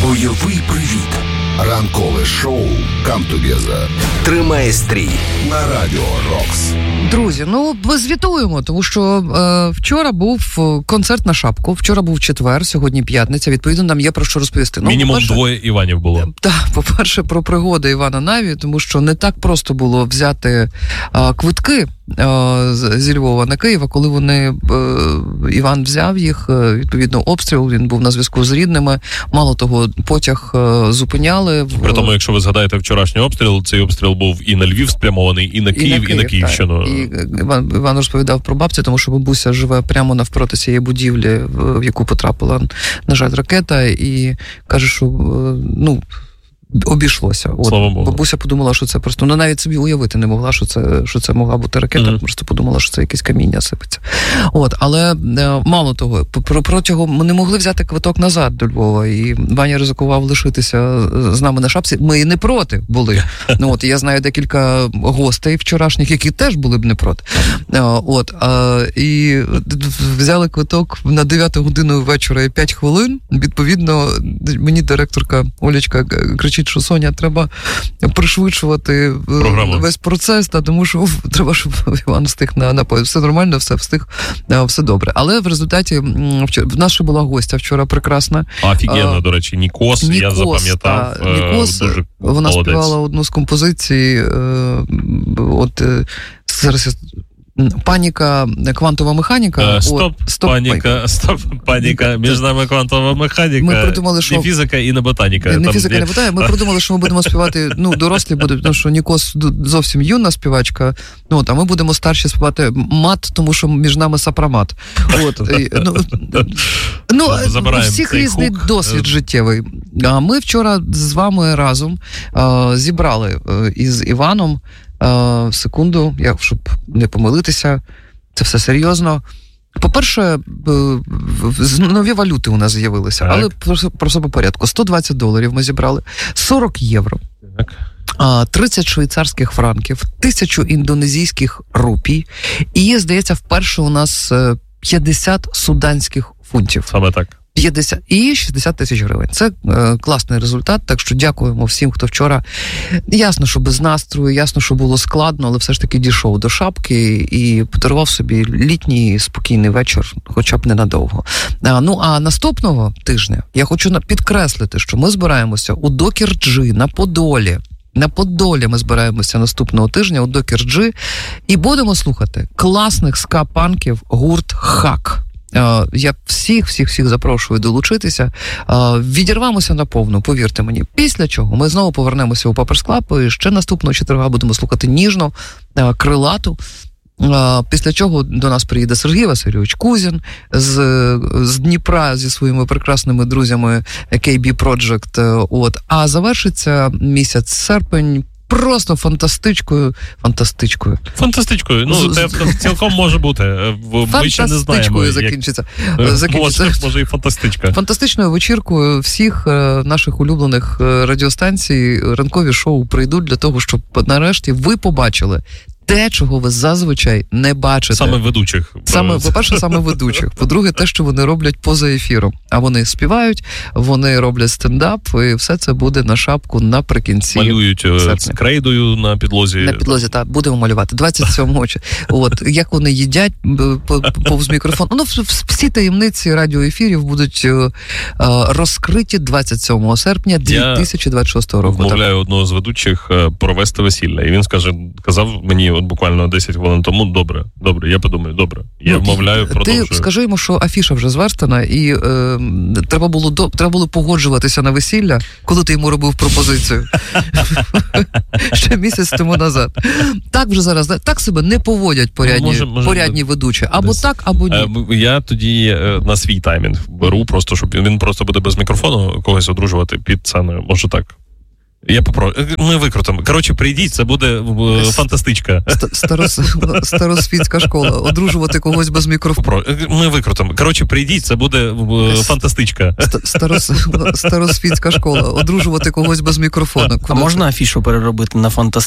Бойовий привіт. Ранкове шоу «Come Together». Тримає стрій на Радіо Рокс. Друзі, звітуємо, тому що вчора був концерт на шапку, вчора був четвер, сьогодні п'ятниця, відповідно, нам є про що розповісти. Мінімум двоє Іванів було. Так, по-перше, про пригоди Івана Наві, тому що не так просто було взяти квитки зі Львова на Київ, а коли Іван взяв їх, відповідно, обстріл, він був на зв'язку з рідними, мало того, потяг зупиняли. При тому, якщо ви згадаєте вчорашній обстріл, цей обстріл був і на Львів спрямований, і на Київ, і на Київщину. Так. І Іван розповідав про бабцю, тому що бабуся живе прямо навпроти цієї будівлі, в яку потрапила, на жаль, ракета, і каже, що, обійшлося. Слава Богу. Бабуся подумала, що це просто, навіть собі уявити не могла, що це могла бути ракета, просто подумала, що це якесь каміння сипеться. Але мало того, протягом ми не могли взяти квиток назад до Львова, і Ваня ризикував лишитися з нами на шапці. Ми і не проти були. Я знаю декілька гостей вчорашніх, які теж були б не проти. І взяли квиток на 9 годину вечора і 5 хвилин. Відповідно, мені директорка Олечка кричить, що Соня, треба пришвидшувати програму. Весь процес, тому що треба, щоб Іван встиг на поїзд. Все нормально, все встиг, все добре. Але в результаті в нас ще була гостя вчора прекрасна. Офігенно, до речі, Нікос, я запам'ятав. Нікос, дуже вона молодець. співала одну з композицій, зараз паніка, квантова механіка. Паніка, між нами квантова механіка. Ми придумали, що... Не фізика і не ботаніка. Не фізика, не ботаніка. Ми придумали, що ми будемо співати, дорослі будуть, тому що Нікос зовсім юна співачка, а ми будемо старші співати мат, тому що між нами сопромат. У всіх різний досвід життєвий. Ми вчора з вами разом зібрали із Іваном, секунду, щоб не помилитися, це все серйозно. По-перше, нові валюти у нас з'явилися, але просто по порядку. $120 ми зібрали, 40 євро, 30 швейцарських франків, 1000 індонезійських рупій, і є, здається, вперше у нас 50 суданських фунтів. Саме так. 50 і 60 тисяч гривень. Це класний результат, так що дякуємо всім, хто вчора, ясно, що без настрою, ясно, що було складно, але все ж таки дійшов до шапки і подарував собі літній спокійний вечір, хоча б ненадовго. А наступного тижня я хочу підкреслити, що ми збираємося у Докер-Джі на Подолі. На Подолі ми збираємося наступного тижня у Докер-Джі і будемо слухати класних ска-панків гурт «Хак». Я всіх запрошую долучитися. Відірвемося наповну, повірте мені. Після чого ми знову повернемося у Papers Club і ще наступного четверга будемо слухати ніжну, крилату. Після чого до нас приїде Сергій Васильович Кузін з Дніпра зі своїми прекрасними друзями KB Project. А завершиться місяць серпень просто фантастичкою. Цілком може бути. Ми ще не знаємо. Закінчиться. Може і фантастичка. Фантастичною вечіркою всіх наших улюблених радіостанцій ранкові шоу прийдуть для того, щоб нарешті ви побачили те, чого ви зазвичай не бачите. Саме ведучих. По-перше, саме ведучих. По-друге, те, що вони роблять поза ефіром. А вони співають, вони роблять стендап, і все це буде на шапку наприкінці. Малюють з крейдою на підлозі. На підлозі, так, будемо малювати. 27-го. Як вони їдять повз мікрофон. Всі таємниці радіоефірів будуть розкриті 27 серпня 2026 року. Я вмовляю одного з ведучих провести весілля. І він казав мені буквально 10 хвилин тому, добре, я подумаю, добре. Я вмовляю, продовжую. Ти скажи йому, що афіша вже зверстана, і треба було погоджуватися на весілля, коли ти йому робив пропозицію. Ще місяць тому назад. Так вже зараз, так себе не поводять порядні ведучі. Або так, або ні. Я тоді на свій таймінг беру, просто, щоб він просто буде без мікрофону когось одружувати під сценою. Може так. Я попрошу. Ми викрутимо. Коротше, прийдіть, це буде фантастичка. Старосвітська школа. Одружувати когось без мікрофону. Ми викрутимо. Коротше, прийдіть, це буде фантастичка. Старосвітська школа. Одружувати когось без мікрофону. А можна афішу переробити на фантастичку?